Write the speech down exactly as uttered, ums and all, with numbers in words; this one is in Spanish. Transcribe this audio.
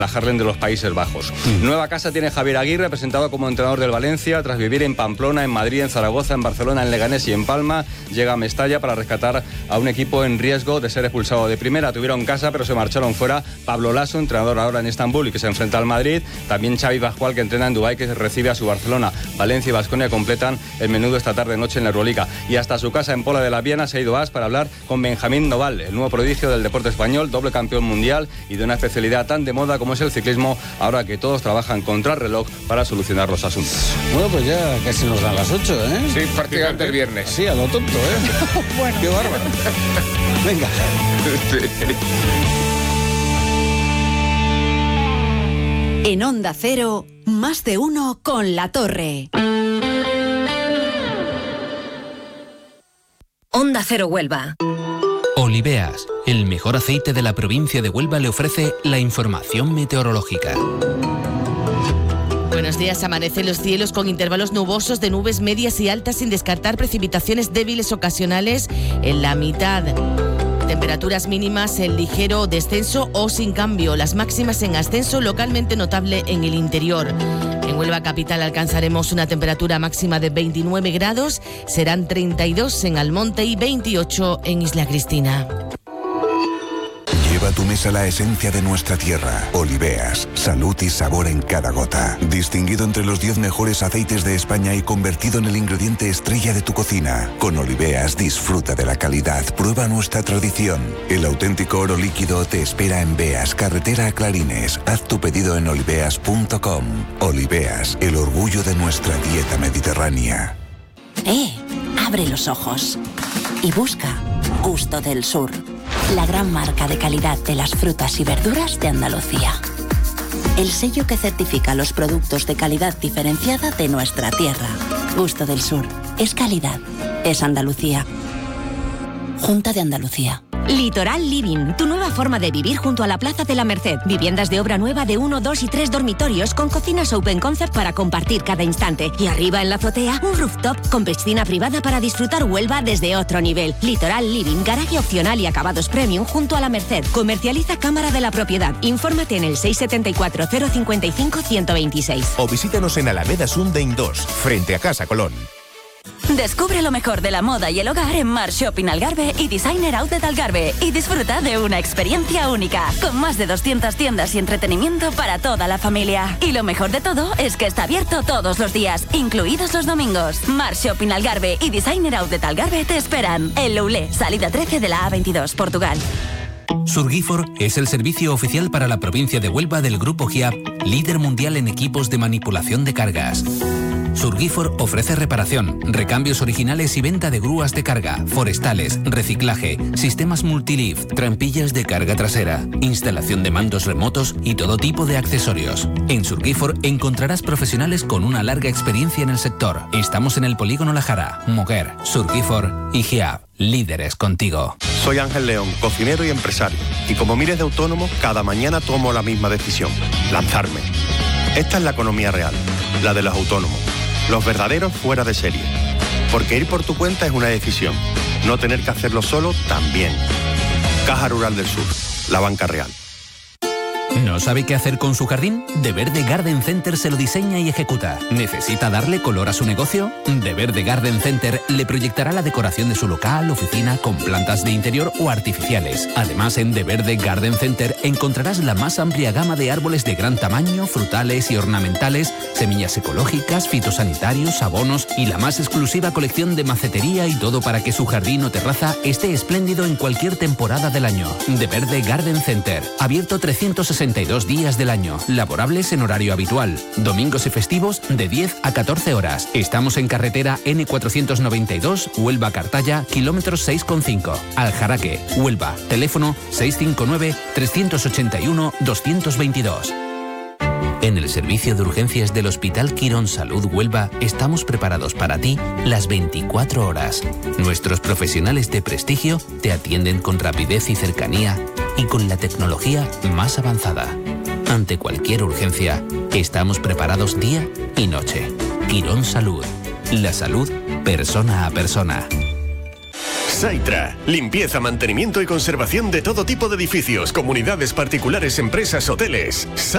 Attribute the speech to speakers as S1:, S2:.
S1: la Harlem de los Países Bajos. Mm. Nueva casa tiene Javier Aguirre, presentado como entrenador del Valencia, tras vivir en Pamplona, en Madrid, en Zaragoza, en Barcelona, en Leganés y en Palma. Llega a Mestalla para rescatar a un equipo en riesgo de ser expulsado de primera. Tuvieron casa, pero se marcharon fuera. Pablo Lasso, entrenador ahora en Estambul y que se enfrenta al Madrid. También Xavi Pascual, que entrena en Dubái, que recibe a su Barcelona. Valencia y Baskonia completan el menú esta tarde-noche en la Euroliga. Y hasta su casa en Pola de la Viana se ha ido As para hablar con Benjamín Noval, el nuevo prodigio del deporte español, doble campeón mundial y de una especialidad tan de moda como es el ciclismo, ahora que todos trabajan contra el reloj para solucionar los asuntos.
S2: Bueno, pues ya casi nos dan las ocho, ¿eh?
S3: Sí, prácticamente el viernes.
S2: Sí, a lo tonto, ¿eh?
S4: Bueno.
S2: Qué bárbaro. Venga.
S5: En Onda Cero, más de uno con La Torre.
S6: Onda Cero Huelva.
S7: Oliveas, el mejor aceite de la provincia de Huelva, le ofrece la información meteorológica.
S8: Buenos días. Amanecen los cielos con intervalos nubosos de nubes medias y altas, sin descartar precipitaciones débiles ocasionales en la mitad. Temperaturas mínimas en ligero descenso o sin cambio. Las máximas en ascenso, localmente notable en el interior. En Huelva capital alcanzaremos una temperatura máxima de veintinueve grados, serán treinta y dos en Almonte y veintiocho en Isla Cristina.
S9: Lleva a tu mesa la esencia de nuestra tierra. Oliveas, salud y sabor en cada gota. Distinguido entre los diez mejores aceites de España y convertido en el ingrediente estrella de tu cocina. Con Oliveas disfruta de la calidad, prueba nuestra tradición. El auténtico oro líquido te espera en Beas, carretera a Clarines. Haz tu pedido en oliveas punto com. Oliveas, el orgullo de nuestra dieta mediterránea.
S10: Eh, abre los ojos y busca Gusto del Sur, la gran marca de calidad de las frutas y verduras de Andalucía. El sello que certifica los productos de calidad diferenciada de nuestra tierra. Gusto del Sur. Es calidad. Es Andalucía. Junta de Andalucía.
S11: Litoral Living, tu nueva forma de vivir junto a la Plaza de la Merced. Viviendas de obra nueva de uno, dos y tres dormitorios con cocinas open concept para compartir cada instante. Y arriba en la azotea, un rooftop con piscina privada para disfrutar Huelva desde otro nivel. Litoral Living, garaje opcional y acabados premium junto a la Merced. Comercializa Cámara de la Propiedad. Infórmate en el seis siete cuatro, cero cinco cinco, uno dos seis.
S12: O visítanos en Alameda Sundain dos, frente a Casa Colón.
S10: Descubre lo mejor de la moda y el hogar en Mar Shopping Algarve y Designer Outlet Algarve y disfruta de una experiencia única, con más de doscientas tiendas y entretenimiento para toda la familia. Y lo mejor de todo es que está abierto todos los días, incluidos los domingos. Mar Shopping Algarve y Designer Outlet Algarve te esperan. En Loulé, salida trece de la A veintidós, Portugal.
S7: Surgifor es el servicio oficial para la provincia de Huelva del Grupo Giap, líder mundial en equipos de manipulación de cargas. Surgifor ofrece reparación, recambios originales y venta de grúas de carga, forestales, reciclaje, sistemas multilift, trampillas de carga trasera, instalación de mandos remotos y todo tipo de accesorios. En Surgifor encontrarás profesionales con una larga experiencia en el sector. Estamos en el Polígono La Jara, Moguer, Surgifor y Giap. Líderes contigo.
S13: Soy Ángel León, cocinero y empresario. Y como miles de autónomos, cada mañana tomo la misma decisión: lanzarme. Esta es la economía real, la de los autónomos. Los verdaderos fuera de serie. Porque ir por tu cuenta es una decisión. No tener que hacerlo solo también. Caja Rural del Sur, la banca real.
S7: ¿No sabe qué hacer con su jardín? De Verde Garden Center se lo diseña y ejecuta. ¿Necesita darle color a su negocio? De Verde Garden Center le proyectará la decoración de su local, oficina, con plantas de interior o artificiales. Además, en De Verde Garden Center encontrarás la más amplia gama de árboles de gran tamaño, frutales y ornamentales, semillas ecológicas, fitosanitarios, abonos y la más exclusiva colección de macetería y todo para que su jardín o terraza esté espléndido en cualquier temporada del año. De Verde Garden Center, abierto trescientos sesenta y dos días del año, laborables en horario habitual, domingos y festivos de diez a catorce horas. Estamos en carretera N cuatrocientos noventa y dos, Huelva-Cartaya, kilómetros seis coma cinco. Aljaraque, Huelva, teléfono seis cinco nueve, tres ocho uno, dos dos dos. En el servicio de urgencias del Hospital Quirón Salud Huelva estamos preparados para ti las veinticuatro horas. Nuestros profesionales de prestigio te atienden con rapidez y cercanía y con la tecnología más avanzada. Ante cualquier urgencia, estamos preparados día y noche. Quirón Salud. La salud persona a persona.
S14: Saitra. Limpieza, mantenimiento y conservación de todo tipo de edificios, comunidades particulares, empresas, hoteles.